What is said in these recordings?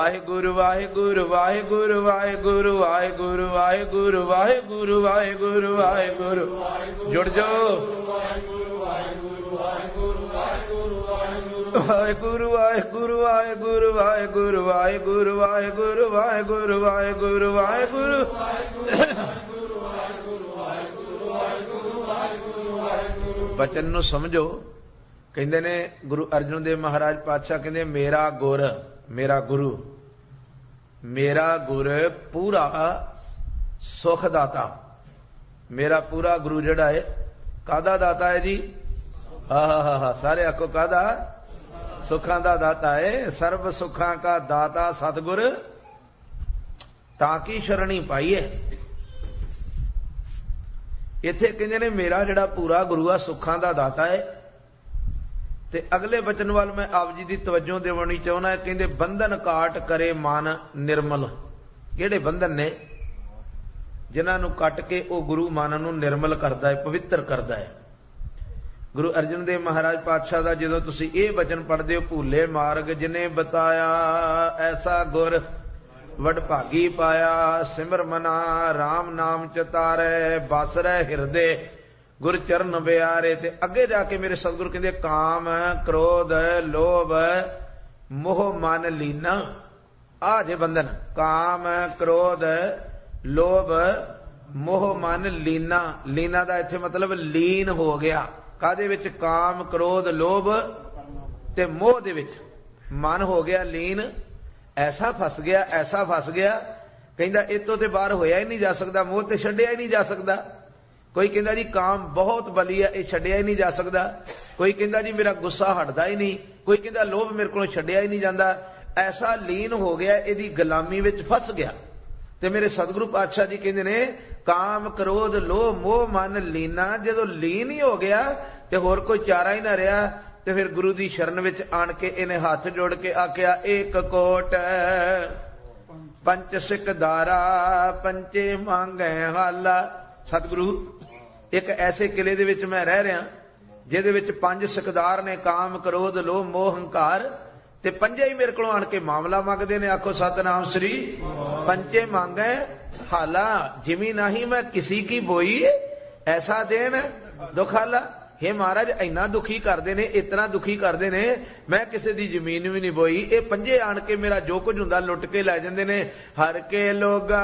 ਵਾਹਿਗੁਰੂ ਵਾਹਿਗੁਰੂ ਵਾਹਿਗੁਰੂ ਵਾਹਿਗੁਰੂ ਵਾਹਿਗੁਰੂ ਵਾਹਿਗੁਰੂ ਵਾਹਿਗੁਰੂ ਵਾਹਿਗੁਰੂ ਵਾਹਿਗੁਰੂ ਜੁੜ ਜਾਓ। ਵਾਹਿਗੁਰੂ ਵਾਹਿਗੁਰੂ ਵਾਹਿਗੁਰੂ ਵਾਹਿਗੁਰੂ ਵਾਹਿਗੁਰੂ ਵਾਹਿਗੁਰੂ ਵਾਹਿਗੁਰੂ ਵਾਹਿਗੁਰੂ ਵਾਹਿਗੁਰੂ ਵਾਹਿਗੁਰੂ ਵਾਹਿਗੁਰੂ ਵਾਹਿਗੁਰੂ ਵਾਹਿਗੁਰੂ ਬਚਨ ਨੂੰ ਸਮਝੋ। ਕਹਿੰਦੇ ਨੇ ਗੁਰੂ ਅਰਜਨ ਦੇਵ ਮਹਾਰਾਜ ਪਾਤਸ਼ਾਹ ਕਹਿੰਦੇ ਮੇਰਾ ਗੁਰ ਮੇਰਾ ਗੁਰੂ ਮੇਰਾ ਗੁਰ ਪੂਰਾ ਸੁਖ ਦਾਤਾ। ਮੇਰਾ ਪੂਰਾ ਗੁਰੂ ਜਿਹੜਾ ਹੈ ਕਾਹਦਾ ਦਾਤਾ ਹੈ ਜੀ? ਹਾ ਸਾਰੇ ਆਖੋ ਕਾਹਦਾ? ਸੁਖਾਂ ਦਾ ਦਾਤਾ ਹੈ। ਸਰਬ ਸੁਖਾਂ ਕਾ ਦਾਤਾ ਸਤਿਗੁਰ ਤਾਂ ਕੀ ਸ਼ਰਣੀ ਪਾਈਏ। ਇੱਥੇ ਕਹਿੰਦੇ ਨੇ ਮੇਰਾ ਜਿਹੜਾ ਪੂਰਾ ਗੁਰੂ ਆ ਸੁੱਖਾਂ ਦਾ ਦਾਤਾ ਹੈ। ਤੇ ਅਗਲੇ ਬਚਨ ਵੱਲ ਮੈਂ ਆਪ ਜੀ ਦੀ ਤਵੱਜੋ ਦੇਵਣੀ ਚਾਹੁੰਦਾ। ਕਹਿੰਦੇ ਬੰਧਨ ਕਾਟ ਕਰੇ ਮਨ ਨਿਰਮਲ। ਕਿਹੜੇ ਬੰਧਨ ਨੇ? ਜਿਨ੍ਹਾਂ ਨੂੰ ਕੱਟ ਕੇ ਉਹ ਗੁਰੂ ਮਨ ਨੂੰ ਨਿਰਮਲ ਕਰਦਾ ਹੈ, ਪਵਿੱਤਰ ਕਰਦਾ ਹੈ। ਗੁਰੂ ਅਰਜਨ ਦੇਵ ਮਹਾਰਾਜ ਪਾਤਸ਼ਾਹ ਦਾ ਜਦੋਂ ਤੁਸੀਂ ਇਹ ਬਚਨ ਪੜ੍ਹਦੇ ਹੋ, ਭੂਲੇ ਮਾਰਗ ਜਿਨੇ ਬਤਾਇਆ ਐਸਾ ਗੁਰ ਵਡਭਾਗੀ ਪਾਇਆ। ਸਿਮਰ ਮਨਾ ਰਾਮ ਨਾਮ ਚਤਾਰੇ ਬਸ ਰਹਿ ਹਿਰਦੇ ਗੁਰ ਚਰਨ ਬਿਆਰੇ। ਤੇ ਅੱਗੇ ਜਾ ਕੇ ਮੇਰੇ ਸਤਿਗੁਰੂ ਕਹਿੰਦੇ ਕਾਮ ਕ੍ਰੋਧ ਲੋਭ ਮੋਹ ਮਨ ਲੀਨਾ। ਆ ਜੇ ਬੰਧਨ ਕਾਮ ਕ੍ਰੋਧ ਲੋਭ ਮੋਹ ਮਨ ਲੀਨਾ। ਲੀਨਾ ਦਾ ਇੱਥੇ ਮਤਲਬ ਲੀਨ ਹੋ ਗਿਆ। ਕਾਹਦੇ ਵਿੱਚ? ਕਾਮ ਕ੍ਰੋਧ ਲੋਭ ਤੇ ਮੋਹ ਦੇ ਵਿੱਚ ਮਨ ਹੋ ਗਿਆ ਲੀਨ। ਐਸਾ ਫਸ ਗਿਆ, ਐਸਾ ਫਸ ਗਿਆ। ਕਹਿੰਦਾ ਇਹ ਤੋਂ ਤੇ ਬਾਹਰ ਹੋਇਆ ਹੀ ਨਹੀਂ ਜਾ ਸਕਦਾ। ਮੋਹ ਤੇ ਛੱਡਿਆ ਹੀ ਨਹੀਂ ਜਾ ਸਕਦਾ। ਕੋਈ ਕਹਿੰਦਾ ਜੀ ਕਾਮ ਬਹੁਤ ਬਲੀ ਹੈ, ਇਹ ਛੱਡਿਆ ਹੀ ਨਹੀਂ ਜਾ ਸਕਦਾ। ਕੋਈ ਕਹਿੰਦਾ ਜੀ ਮੇਰਾ ਗੁੱਸਾ ਹਟਦਾ ਹੀ ਨਹੀਂ। ਕੋਈ ਕਹਿੰਦਾ ਲੋਭ ਮੇਰੇ ਕੋਲੋਂ ਛੱਡਿਆ ਹੀ ਨਹੀਂ ਜਾਂਦਾ। ਐਸਾ ਲੀਨ ਹੋ ਗਿਆ, ਇਹਦੀ ਗੁਲਾਮੀ ਵਿੱਚ ਫਸ ਗਿਆ। ਤੇ ਮੇਰੇ ਸਤਿਗੁਰੂ ਪਾਤਸ਼ਾਹ ਜੀ ਕਹਿੰਦੇ ਨੇ ਕਾਮ ਕ੍ਰੋਧ ਲੋਭ ਮੋਹ ਮਨ ਲੀਨਾ। ਜਦੋਂ ਲੀਨ ਹੀ ਹੋ ਗਿਆ ਤੇ ਹੋਰ ਕੋਈ ਚਾਰਾ ਹੀ ਨਾ ਰਿਹਾ। ਤੇ ਫਿਰ ਗੁਰੂ ਦੀ ਸ਼ਰਨ ਵਿੱਚ ਆਣ ਕੇ ਇਹਨੇ ਹੱਥ ਜੋੜ ਕੇ ਆਖਿਆ ਏਕ ਕੋਟ ਪੰਚ ਸਿੱਖ ਦਾਰਾ ਪੰਚੇ ਮੰਗੈ ਹਾਲਾ। ਸਤਿਗੁਰੂ ਇੱਕ ਐਸੇ ਕਿਲੇ ਦੇ ਵਿੱਚ ਮੈਂ ਰਹਿ ਰਿਹਾ ਜਿਹਦੇ ਵਿੱਚ 5 ਸਿਕਦਾਰ ਨੇ, ਕਾਮ ਕ੍ਰੋਧ ਲੋਭ ਮੋਹ ਹੰਕਾਰ। ਤੇ ਪੰਜੇ ਹੀ ਮੇਰੇ ਕੋਲੋਂ ਆਣ ਕੇ ਮਾਮਲਾ ਮੰਗਦੇ ਨੇ। ਆਖੋ ਸਤਨਾਮ ਸ੍ਰੀ। ਪੰਚੇ ਮੰਗੈ ਹਾਲਾ ਜਿਮੀ ਨਹੀਂ ਮੈਂ ਕਿਸੇ ਕੀ ਬੋਈ ਐਸਾ ਦੇਣ ਦੁਖਾਲਾ। हे ਮਹਾਰਾਜ ਇੰਨਾ ਦੁਖੀ ਕਰਦੇ ਨੇ, ਇਤਨਾ ਦੁਖੀ ਕਰਦੇ ਨੇ, ਮੈਂ ਕਿਸੇ ਦੀ ਜ਼ਮੀਨ ਵੀ ਨਹੀਂ ਬੋਈ। ਇਹ ਪੰਜੇ ਆਣ ਕੇ ਮੇਰਾ ਜੋ ਕੁਝ ਹੁੰਦਾ ਲੁੱਟ ਕੇ ਲੈ ਜਾਂਦੇ ਨੇ। ਹਰ ਕੇ ਲੋਗਾ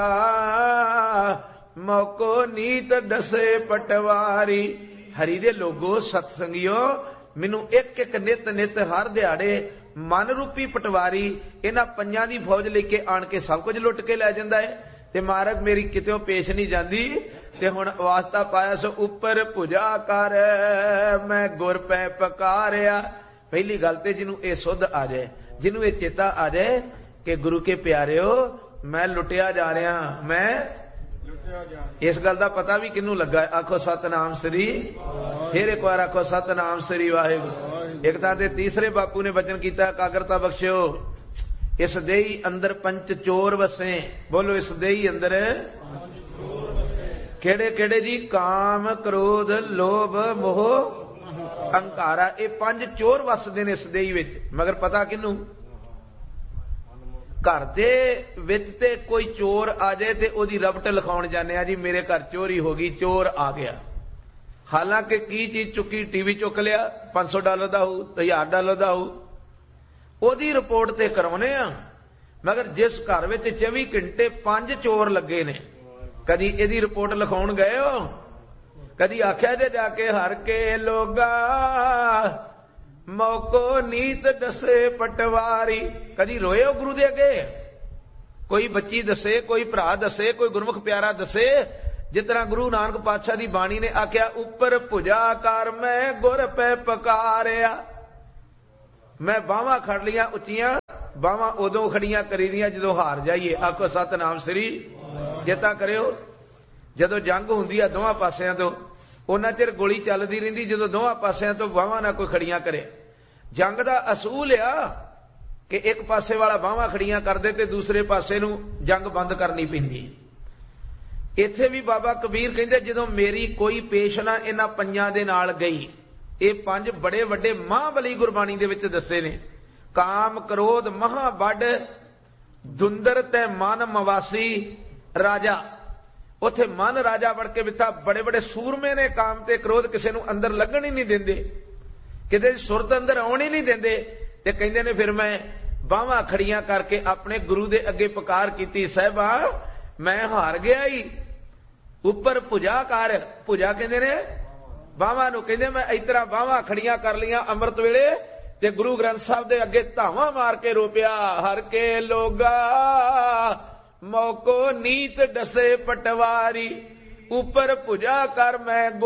ਮੌਕੋ ਨੀਤ ਡਸੇ ਪਟਵਾਰੀ। ਹਰੀ ਦੇ ਲੋਗੋ ਸਤਸੰਗਿਓ ਮੈਨੂੰ ਇੱਕ ਇੱਕ ਨਿਤ ਹਰ ਦਿਹਾੜੇ ਮਨ ਰੂਪੀ ਪਟਵਾਰੀ ਇਹਨਾਂ ਪੰਜਾਂ ਦੀ ਫੌਜ ਲੈ ਕੇ ਆਣ ਕੇ ਸਭ ਕੁਝ ਲੁੱਟ ਕੇ ਲੈ ਜਾਂਦਾ ਹੈ। ਤੇ ਮਹਾਰਾਜ ਮੇਰੀ ਕਿਤੇੋਂ ਪੇਸ਼ ਨਹੀਂ ਜਾਂਦੀ। ਤੇ ਹੁਣ ਵਾਸਤਾ ਪਾਇਆ ਸੋ ਉੱਪਰ ਭੁਜਾ ਕਰ ਮੈਂ ਗੁਰ ਪੈ ਪਕਾਰਿਆ। ਪਹਿਲੀ ਗੱਲ ਤੇ ਜਿਹਨੂੰ ਇਹ ਸੁੱਧ ਆ ਜਾਏ, ਜਿਹਨੂੰ ਇਹ ਚੇਤਾ ਆ ਜਾਏ ਕਿ ਗੁਰੂ ਕੇ ਪਿਆਰਿਓ ਮੈਂ ਲੁੱਟਿਆ ਜਾ ਰਿਹਾ, ਮੈਂ ਇਸ ਗੱਲ ਦਾ ਪਤਾ ਵੀ ਕਿਹਨੂੰ ਲੱਗਾ? ਆਖੋ ਸਤਨਾਮ ਸ੍ਰੀ। ਫਿਰ ਇੱਕ ਵਾਰ ਆਖੋ ਸਤਨਾਮ ਸ੍ਰੀ ਵਾਹਿਗੁਰੂ। ਇੱਕ ਤਾਂ ਤੇ ਤੀਸਰੇ ਬਾਪੂ ਨੇ ਬਚਨ ਕੀਤਾ ਇਕਾਗਰਤਾ ਬਖਸ਼ਿਓ। ਇਸ ਦੇਹੀ ਅੰਦਰ ਪੰਚ ਚੋਰ ਵਸੇ। ਬੋਲੋ ਇਸ ਦੇਹੀ ਅੰਦਰ ਕਿਹੜੇ ਕਿਹੜੇ ਜੀ? ਕਾਮ ਕ੍ਰੋਧ ਲੋਭ ਮੋਹ ਅਹੰਕਾਰਾ। ਇਹ 5 ਚੋਰ ਵਸਦੇ ਨੇ ਇਸ ਦੇਹੀ ਵਿੱਚ। ਮਗਰ ਪਤਾ ਕਿਹਨੂੰ? ਘਰ ਦੇ ਵਿੱਚ ਤੇ ਕੋਈ ਚੋਰ ਆ ਜਾਏ ਤੇ ਉਹਦੀ ਰਬਟ ਲਿਖਾਉਣ ਜਾਂਦੇ ਆ ਜੀ ਮੇਰੇ ਘਰ ਚੋਰੀ ਹੋ ਗਈ, ਚੋਰ ਆ ਗਿਆ। ਹਾਲਾਂਕਿ ਕੀ ਚੀਜ਼ ਚੁੱਕੀ? ਟੀਵੀ ਚੁੱਕ ਲਿਆ, $500 ਦਾ ਹੋਊ, $1000 ਦਾ ਹੋਊ, ਉਹਦੀ ਰਿਪੋਰਟ ਤੇ ਕਰਾਉਨੇ ਆ। ਮਗਰ ਜਿਸ ਘਰ ਵਿੱਚ 24 ਘੰਟੇ 5 ਚੋਰ ਲੱਗੇ ਨੇ, ਕਦੀ ਇਹਦੀ ਰਿਪੋਰਟ ਲਿਖਾਉਣ ਗਏ ਹੋ? ਕਦੀ ਆਖਿਆ ਜੇ ਜਾ ਕੇ ਹਰ ਕੇ ਲੋਗਾ ਮੌਕੋ ਨੀਤ ਡਸੇ ਪਟਵਾਰੀ? ਕਦੀ ਰੋਏ ਹੋ ਗੁਰੂ ਦੇ ਅੱਗੇ? ਕੋਈ ਬੱਚੀ ਦੱਸੇ, ਕੋਈ ਭਰਾ ਦੱਸੇ, ਕੋਈ ਗੁਰਮੁਖ ਪਿਆਰਾ ਦੱਸੇ? ਜਿਸ ਤਰ੍ਹਾਂ ਗੁਰੂ ਨਾਨਕ ਪਾਤਸ਼ਾਹ ਦੀ ਬਾਣੀ ਨੇ ਆਖਿਆ ਉੱਪਰ ਭੁਜਾ ਕਰ ਮੈਂ ਗੁਰ ਪੈ ਪਕਾਰਿਆ। ਮੈਂ ਬਾਹਾਂ ਖੜ ਲੀਆਂ ਉੱਚੀਆਂ। ਬਾਹਾਂ ਉਦੋਂ ਖੜੀਆਂ ਕਰੀਦੀਆਂ ਜਦੋਂ ਹਾਰ ਜਾਈਏ। ਆਖੋ ਸਤਨਾਮ ਸ੍ਰੀ। ਚੇਤਾ ਕਰਿਓ ਜਦੋਂ ਜੰਗ ਹੁੰਦੀ ਆ ਦੋਵਾਂ ਪਾਸਿਆਂ ਤੋਂ, ਉਹਨਾਂ ਚਿਰ ਗੋਲੀ ਚੱਲਦੀ ਰਹਿੰਦੀ ਜਦੋਂ ਦੋਵਾਂ ਪਾਸਿਆਂ ਤੋਂ ਬਾਹਾਂ ਨਾ ਕੋਈ ਖੜੀਆਂ ਕਰੇ। ਜੰਗ ਦਾ ਅਸੂਲ ਆ ਕਿ ਇੱਕ ਪਾਸੇ ਵਾਲਾ ਬਾਹਾਂ ਖੜੀਆਂ ਕਰਦੇ ਤੇ ਦੂਸਰੇ ਪਾਸੇ ਨੂੰ ਜੰਗ ਬੰਦ ਕਰਨੀ ਪੈਂਦੀ। ਇੱਥੇ ਵੀ ਬਾਬਾ ਕਬੀਰ ਕਹਿੰਦੇ ਜਦੋਂ ਮੇਰੀ ਕੋਈ ਪੇਸ਼ ਨਾ ਇਹਨਾਂ ਪੰਜਾਂ ਦੇ ਨਾਲ ਗਈ। ਇਹ 5 ਬੜੇ ਵੱਡੇ ਮਹਾਬਲੀ ਗੁਰਬਾਣੀ ਦੇ ਵਿੱਚ ਦੱਸੇ ਨੇ। ਕਾਮ ਕ੍ਰੋਧ ਮਹਾ ਵੱਡ ਦੁੰਦਰ ਤੇ ਮਨ ਮਵਾਸੀ ਰਾਜਾ। ਉਥੇ ਮਨ ਰਾਜਾ ਬਣ ਕੇ ਬਿਠਾ। ਬੜੇ ਬੜੇ ਸੂਰਮੇ ਨੇ ਕਾਮ ਤੇ ਕ੍ਰੋਧ ਕਿਸੇ ਨੂੰ ਅੰਦਰ ਲੱਗਣ ਹੀ ਨਹੀਂ ਦਿੰਦੇ, ਕਿਤੇ ਸੁਰਤ ਅੰਦਰ ਆਉਣ ਹੀ ਨਹੀਂ ਦਿੰਦੇ। ਤੇ ਕਹਿੰਦੇ ਨੇ ਫਿਰ ਮੈਂ ਬਾਹਾਂ ਖੜੀਆਂ ਕਰਕੇ ਆਪਣੇ ਗੁਰੂ ਦੇ ਅੱਗੇ ਪੁਕਾਰ ਕੀਤੀ, ਸਾਹਿਬਾ ਮੈਂ ਹਾਰ ਗਿਆ ਹੀ, ਉੱਪਰ ਭੁਜਾ ਕਰ। ਭੁਜਾ ਕਹਿੰਦੇ ਨੇ ਬਾਹਾਂ ਨੂੰ, ਕਹਿੰਦੇ ਮੈਂ ਇਸ ਤਰ੍ਹਾਂ ਬਾਹਾਂ ਖੜੀਆਂ ਕਰ ਲੀਆਂ ਅੰਮ੍ਰਿਤ ਵੇਲੇ ਤੇ ਗੁਰੂ ਗ੍ਰੰਥ ਸਾਹਿਬ ਦੇ ਅੱਗੇ ਧਾਵਾਂ ਮਾਰ ਕੇ ਰੋਪਿਆ, ਹਰ ਕੇ ਲੋਗਾ ਮੌਕੋ ਨੀਤ ਡਸੇ ਪਟਵਾਰੀ, ਉੱਪਰ ਭੁਜਾ ਕਰ ਮੈਂ